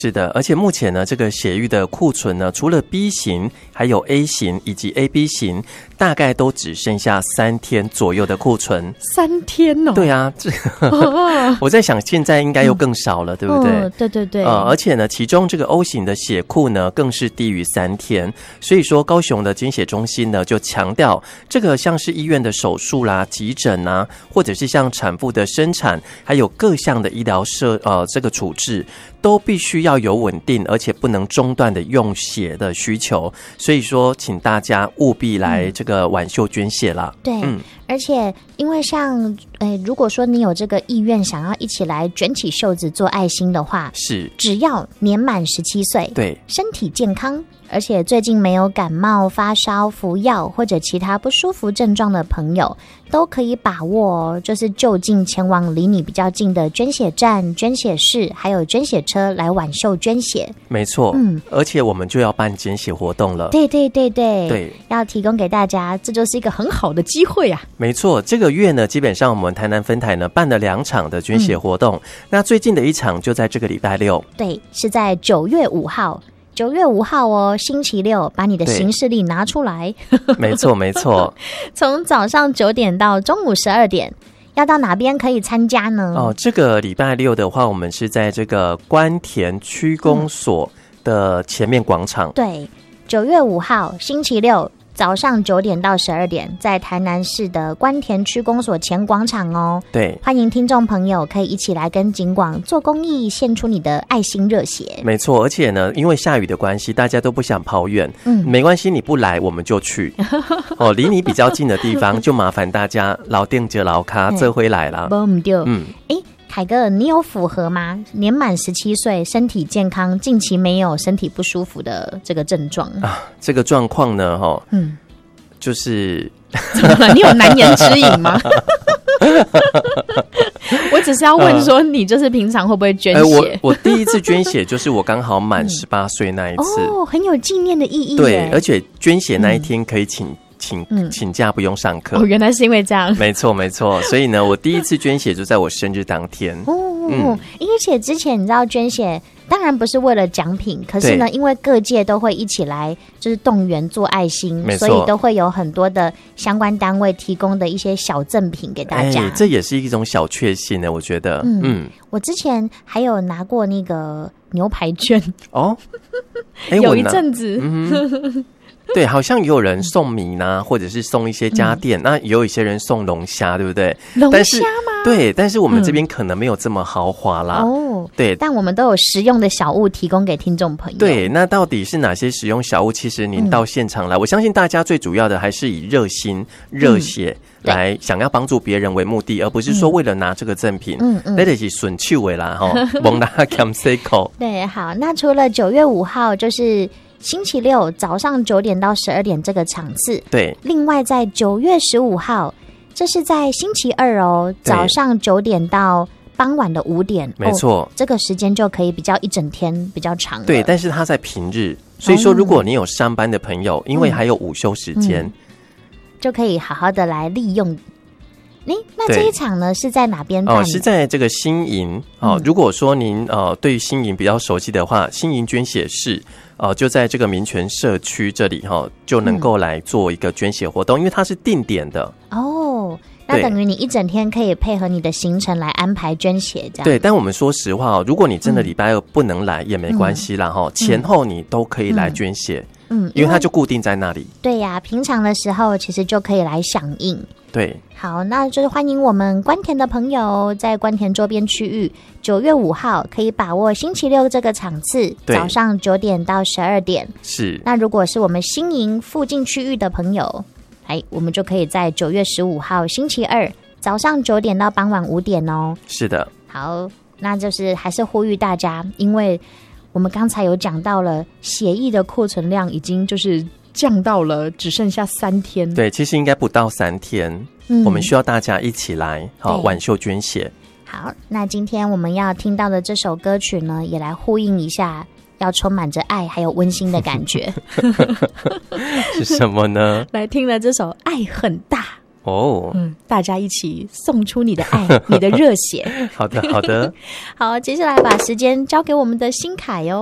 是的，而且目前呢，这个血液的库存呢，除了 B 型，还有 A 型以及 AB 型，大概都只剩下3天左右的库存。 3天哦？ 对啊，我在想现在应该又更少了，对不对？ 对对对。 而且呢，其中这个 O 型的血库呢，更是低于3天。所以说，高雄的捐血中心呢，就强调这个像是医院的手术啦、急诊啊，或者是像产妇的生产，还有各项的医疗这个处置，都必须要有稳定而且不能中断的用血的需求，所以说请大家务必来这个挽袖捐血啦。 对，而且因为像如果说你有这个意愿想要一起来卷起袖子做爱心的话， 是只要年满17岁， 对， 身体健康，而且最近没有感冒、发烧、服药或者其他不舒服症状的朋友，都可以把握就是就近前往离你比较近的捐血站、捐血室，还有捐血车来挽袖捐血。 没错，而且我们就要办捐血活动了。 对对对对对， 要提供给大家，这就是一个很好的机会啊。 没错，这个月呢，基本上我们台南分台呢办了2场的捐血活动，那最近的一场就在这个礼拜6， 对，是在9月5号。9月5号哦，星期六，把你的行事历拿出来。 没错没错。 从早上9点到中午12点，要到哪边可以参加呢？ 这个礼拜6的话，我们是在这个关田区公所的前面广场。 对，9月5号星期六早上9点到12点，在台南市的关田区公所前广场哦。 对， 欢迎听众朋友可以一起来跟警广做公益，献出你的爱心热血。 没错，而且呢，因为下雨的关系，大家都不想跑远，没关系，你不来我们就去。离你比较近的地方，就麻烦大家老定着老卡这回来了。 凯哥，你有符合吗？年满17岁，身体健康，近期没有身体不舒服的这个症状啊？这个状况呢，就是怎么了？你有难言之隐吗？我只是要问说，你就是平常会不会捐血？ 我第一次捐血就是我刚好满18岁那一次， 很有纪念的意义。 对，而且捐血那一天可以请假，不用上课。 原来是因为这样。 没错没错，所以呢，我第一次捐血就在我生日当天。 而且之前你知道捐血当然不是为了奖品，可是呢，因为各界都会一起来就是动员做爱心，所以都会有很多的相关单位提供的一些小赠品给大家。 这也是一种小确幸呢，我觉得。 我之前还有拿过那个牛排券哦， 有一阵子。 对，好像也有人送米呢，或者是送一些家电，那也有一些人送龙虾，对不对？ 龙虾吗？ 对，但是我们这边可能没有这么豪华啦。对， 但我们都有实用的小物提供给听众朋友。 对，那到底是哪些实用小物？其实您到现场来，我相信大家最主要的还是以热心、热血来想要帮助别人为目的，而不是说为了拿这个赠品。那就是顺手的啦，蒙拉甘塞口。 对，好，那除了9月5号，就是星期六早上9点到12点这个场次， 对。 另外在9月15号，这是在星期二哦，早上9点到傍晚的5点， 没错， 这个时间就可以比较一整天比较长了。 对，但是它在平日，所以说如果你有上班的朋友，因为还有午休时间， 就可以好好的来利用。那这一场呢是在哪边办？ 是在这个新营。如果说您对新营比较熟悉的话，新营捐血室就在这个民权社区这里就能够来做一个捐血活动，因为它是定点的。 那等于你一整天可以配合你的行程来安排捐血，这样。 对，但我们说实话如果你真的礼拜2不能来也没关系啦，前后你都可以来捐血。因为它就固定在那里。 对呀，平常的时候其实就可以来响应。 对， 好，那就是欢迎我们关田的朋友在关田周边区域9月5号可以把握星期六这个场次，早上9点到12点。 是。 那如果是我们新营附近区域的朋友，我们就可以在9月15号星期二早上9点到傍晚5点哦。 是的。 好，那就是还是呼吁大家，因为我们刚才有讲到了血液的库存量已经就是降到了只剩下3天。 对，其实应该不到3天。我们需要大家一起来挽袖捐血。 好，那今天我们要听到的这首歌曲呢，也来呼应一下，要充满着爱还有温馨的感觉。 是什么呢？ 来听了这首《爱很大》。 哦， 大家一起送出你的爱，你的热血。 好的，好的。 好，接下来把时间交给我们的新凯哟。